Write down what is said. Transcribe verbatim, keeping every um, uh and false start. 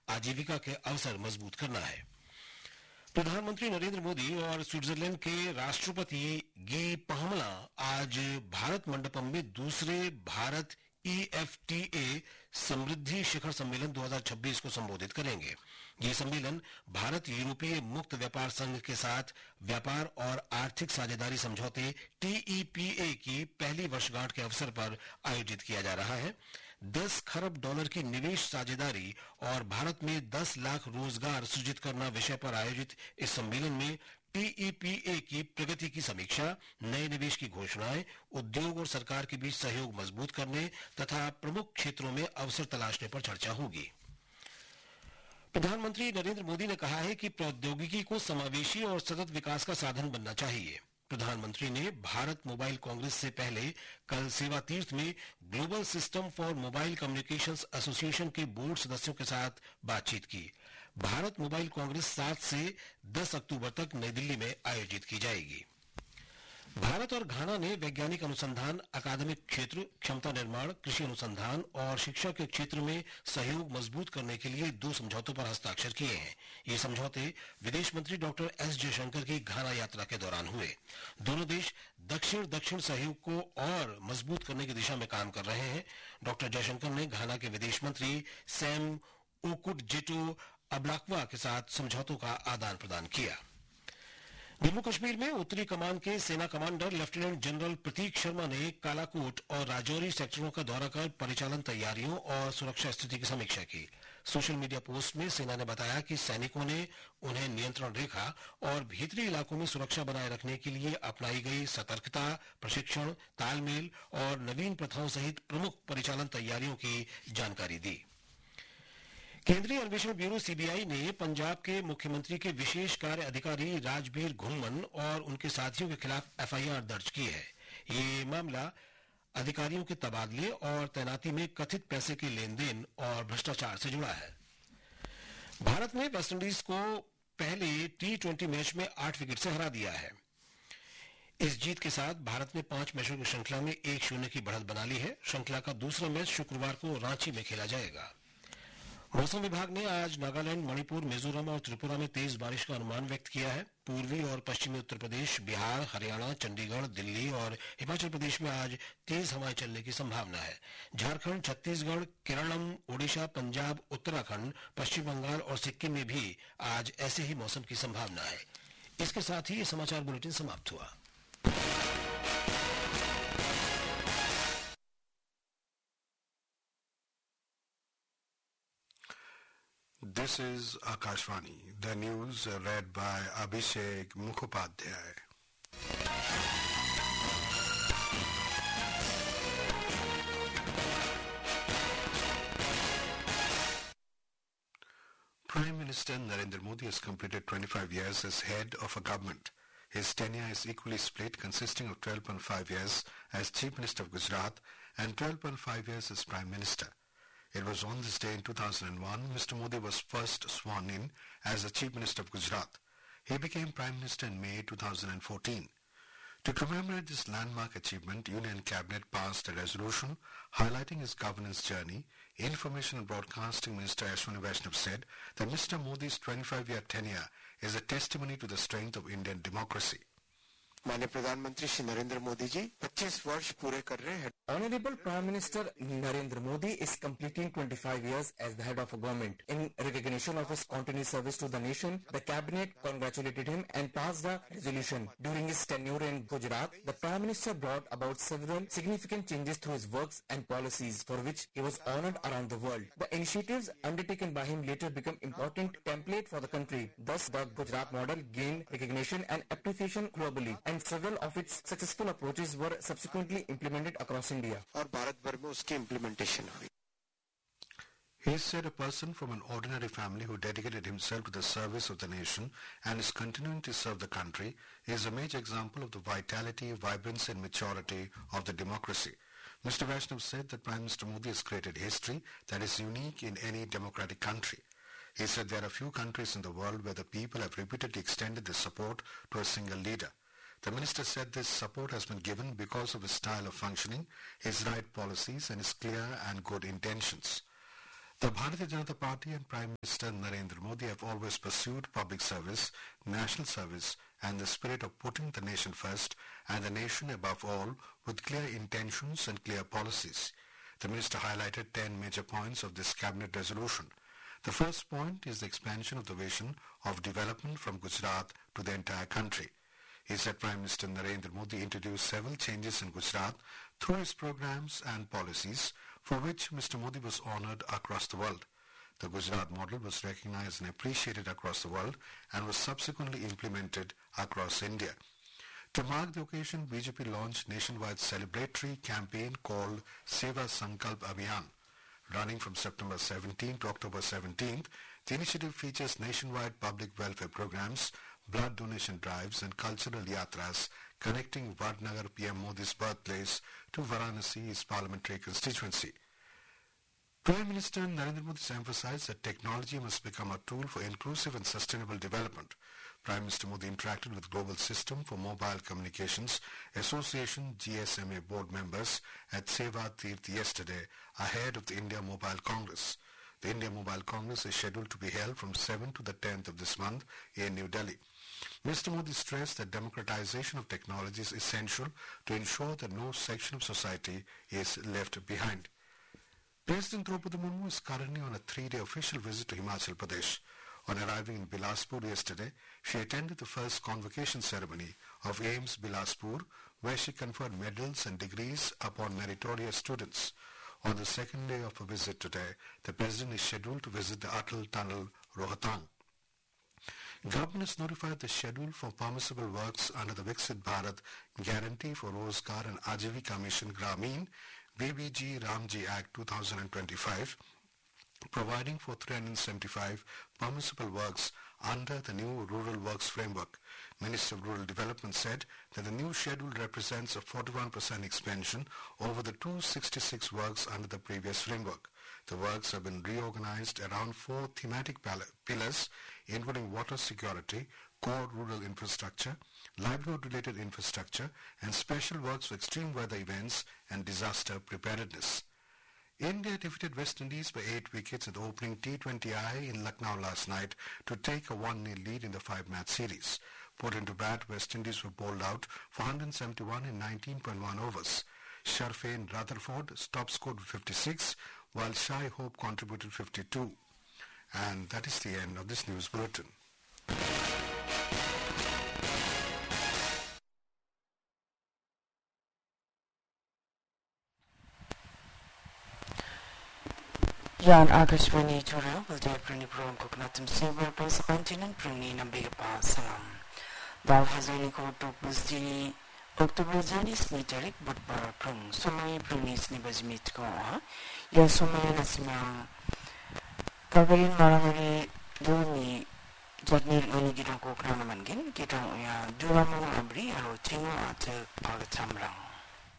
आजीविका के अवसर मजबूत करना है। प्रधानमंत्री नरेंद्र मोदी और स्विट्जरलैंड के राष्ट्रपति गी पहमला आज भारत मंडपम में दूसरे भारत ईएफटीए समृद्धि शिखर सम्मेलन दो हज़ार छब्बीस को संबोधित करेंगे। ये सम्मेलन भारत यूरोपीय मुक्त व्यापार संघ के साथ व्यापार और आर्थिक साझेदारी समझौते टीईपीए की पहली वर्षगांठ के अवसर पर आयोजित किया जा रहा है। दस खरब डॉलर की निवेश साझेदारी और भारत में दस लाख रोजगार सृजित करना विषय पर आयोजित इस सम्मेलन में टीईपीए की प्रगति की समीक्षा, नए निवेश की घोषणाएं, उद्योग और सरकार के बीच सहयोग मजबूत करने तथा प्रमुख क्षेत्रों में अवसर तलाशने पर चर्चा होगी। प्रधानमंत्री नरेंद्र मोदी ने कहा है कि प्रौद्योगिकी को समावेशी और सतत विकास का साधन बनना चाहिए। प्रधानमंत्री ने भारत मोबाइल कांग्रेस से पहले कल सेवा तीर्थ में global system for mobile communications association के बोर्ड सदस्यों के साथ बातचीत की। भारत मोबाइल कांग्रेस सात से दस अक्टूबर तक नई दिल्ली में आयोजित की जाएगी। भारत और घाना ने वैज्ञानिक अनुसंधान, अकादमिक क्षेत्र, क्षमता निर्माण, कृषि अनुसंधान और शिक्षा के क्षेत्र में सहयोग मजबूत करने के लिए दो समझौतों पर हस्ताक्षर किए हैं। ये समझौते विदेश मंत्री डॉक्टर एस जयशंकर की घाना यात्रा के दौरान हुए। दोनों देश दक्षिण दक्षिण सहयोग को और मजबूत करने की दिशा में काम कर रहे हैं। डॉक्टर जयशंकर ने घाना के विदेश मंत्री सैम ओकुटजेटो अब्लाक्वा के साथ समझौतों का आदान प्रदान किया। जम्मू कश्मीर में उत्तरी कमान के सेना कमांडर लेफ्टिनेंट जनरल प्रतीक शर्मा ने कालाकोट और राजौरी सेक्टरों का दौरा कर परिचालन तैयारियों और सुरक्षा स्थिति की समीक्षा की। सोशल मीडिया पोस्ट में सेना ने बताया कि सैनिकों ने उन्हें नियंत्रण रेखा और भीतरी इलाकों में सुरक्षा बनाए रखने के लिए अपनाई गई सतर्कता, प्रशिक्षण, तालमेल और नवीन प्रथाओं सहित प्रमुख परिचालन तैयारियों की जानकारी दी। केंद्रीय अन्वेषण ब्यूरो सीबीआई ने पंजाब के मुख्यमंत्री के विशेष कार्य अधिकारी राजबीर घुम्मन और उनके साथियों के खिलाफ एफआईआर दर्ज की है। ये मामला अधिकारियों के तबादले और तैनाती में कथित पैसे के लेन देन और भ्रष्टाचार से जुड़ा है। भारत ने वेस्टइंडीज को पहले टी ट्वेंटी मैच में आठ विकेट से हरा दिया है। इस जीत के साथ भारत ने पांच मैचों की श्रृंखला में एक शून्य की बढ़त बना ली है। श्रृंखला का दूसरा मैच शुक्रवार को रांची में खेला जाएगा। मौसम विभाग ने आज नागालैंड, मणिपुर, मिजोरम और त्रिपुरा में तेज बारिश का अनुमान व्यक्त किया है। पूर्वी और पश्चिमी उत्तर प्रदेश, बिहार, हरियाणा, चंडीगढ़, दिल्ली और हिमाचल प्रदेश में आज तेज हवाएं चलने की संभावना है। झारखंड, छत्तीसगढ़, केरलम, ओडिशा, पंजाब, उत्तराखंड, पश्चिम बंगाल और सिक्किम में भी आज ऐसे ही मौसम की संभावना है। इसके साथ ही ये समाचार बुलेटिन समाप्त हुआ। This is Akashvani. The news uh, read by Abhishek Mukhopadhyay. Prime Minister Narendra Modi has completed twenty-five years as head of a government. His tenure is equally split, consisting of twelve point five years as Chief Minister of Gujarat and twelve point five years as Prime Minister. It was on this day in two thousand one, Mister Modi was first sworn in as the Chief Minister of Gujarat. He became Prime Minister in May two thousand fourteen. To commemorate this landmark achievement, Union Cabinet passed a resolution highlighting his governance journey. Information and Broadcasting Minister Ashwini Vaishnav said that Mister Modi's twenty-five-year tenure is a testimony to the strength of Indian democracy. माननीय प्रधानमंत्री श्री नरेंद्र मोदी जी पच्चीस वर्ष पूरे कर रहे हैं। Honorable Prime Minister Narendra Modi is completing twenty-five years as the head of a government. In recognition of his continuous service to the nation, the cabinet congratulated him and passed a resolution. During his tenure in Gujarat, the Prime Minister brought about several significant changes through his works and policies, for which he was honored around the world. The initiatives undertaken by him later became important template for the country. Thus, the Gujarat model gained recognition and appreciation globally, and several of its successful approaches were subsequently implemented across India. और भारत भर में उसकी implementation हुई. He said a person from an ordinary family who dedicated himself to the service of the nation and is continuing to serve the country is a major example of the vitality, vibrancy and maturity of the democracy. Mister Vaishnav said that Prime Minister Modi has created history that is unique in any democratic country. He said there are few countries in the world where the people have repeatedly extended their support to a single leader. The minister said this support has been given because of his style of functioning, his right policies and his clear and good intentions. The Bharatiya Janata Party and Prime Minister Narendra Modi have always pursued public service, national service and the spirit of putting the nation first and the nation above all with clear intentions and clear policies. The minister highlighted ten major points of this cabinet resolution. The first point is the expansion of the vision of development from Gujarat to the entire country. He said Prime Minister Narendra Modi introduced several changes in Gujarat through his programs and policies, for which Mister Modi was honoured across the world. The Gujarat model was recognised and appreciated across the world and was subsequently implemented across India. To mark the occasion, B J P launched nationwide celebratory campaign called Seva Sankalp Abhiyan. Running from September seventeenth to October seventeenth, the initiative features nationwide public welfare programs, blood donation drives and cultural yatras connecting Vadnagar P M Modi's birthplace to Varanasi, his parliamentary constituency. Prime Minister Narendra Modi has emphasized that technology must become a tool for inclusive and sustainable development. Prime Minister Modi interacted with Global System for Mobile Communications Association G S M A board members at Seva Tirth yesterday ahead of the India Mobile Congress. The India Mobile Congress is scheduled to be held from seventh to the tenth of this month in New Delhi. Mister Modi stressed that democratization of technology is essential to ensure that no section of society is left behind. President Draupadi Murmu is currently on a three-day official visit to Himachal Pradesh. On arriving in Bilaspur yesterday, she attended the first convocation ceremony of AIIMS Bilaspur, where she conferred medals and degrees upon meritorious students. On the second day of her visit today, the President is scheduled to visit the Atal Tunnel, Rohtang. Government has notified the schedule for permissible works under the Viksit Bharat Guarantee for Rozgar and Ajivika Mission Gramin V B G Ramji Act two thousand twenty-five, providing for three hundred seventy-five permissible works under the new Rural Works Framework. Minister of Rural Development said that the new schedule represents a forty-one percent expansion over the two hundred sixty-six works under the previous framework. The works have been reorganized around four thematic pillars, including water security, core rural infrastructure, livelihood-related infrastructure, and special works for extreme weather events and disaster preparedness. India defeated West Indies by eight wickets at the opening T twenty I in Lucknow last night to take a one nil lead in the five-match series. Put into bat, West Indies were bowled out for one hundred seventy-one in nineteen point one overs. Sharfane Rutherford top scored with fifty-six, while Shai Hope contributed fifty-two. And that is the end of this news bulletin. Yan Akashwani Chura will do a pretty program coconutum silver plus continent, bringing a bigger pass salam. Thou has only called to Pusti October Janis Nitarik, but Bar Prung, so many Prunis neighbors meet go on. Yes, so many Nasima Covering Maramari Duni Jotnil Unigito Kranamangin, Gito Duramu Abri, or Tingo at Pagatamrang.